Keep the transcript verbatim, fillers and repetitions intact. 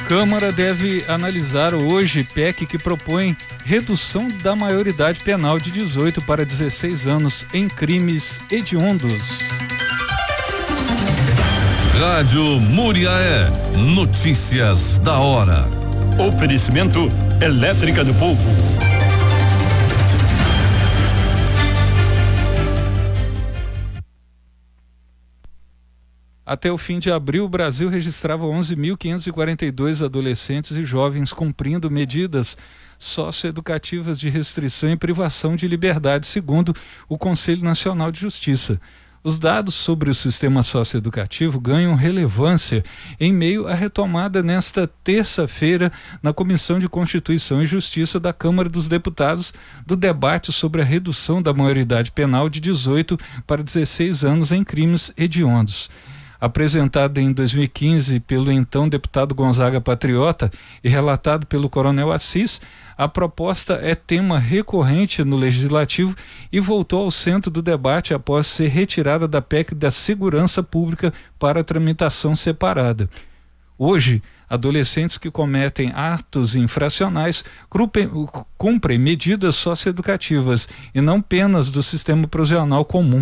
Câmara deve analisar hoje P E C que propõe redução da maioridade penal de dezoito para dezesseis anos em crimes hediondos. Rádio Muriaé, notícias da hora. Oferecimento Elétrica do Povo. Até o fim de abril, o Brasil registrava onze mil quinhentos e quarenta e dois adolescentes e jovens cumprindo medidas socioeducativas de restrição e privação de liberdade, segundo o Conselho Nacional de Justiça. Os dados sobre o sistema socioeducativo ganham relevância em meio à retomada nesta terça-feira na Comissão de Constituição e Justiça da Câmara dos Deputados do debate sobre a redução da maioridade penal de dezoito para dezesseis anos em crimes hediondos. Apresentada em dois mil e quinze pelo então deputado Gonzaga Patriota e relatado pelo Coronel Assis, a proposta é tema recorrente no Legislativo e voltou ao centro do debate após ser retirada da P E C da Segurança Pública para tramitação separada. Hoje, adolescentes que cometem atos infracionais cumprem medidas socioeducativas e não penas do sistema prisional comum.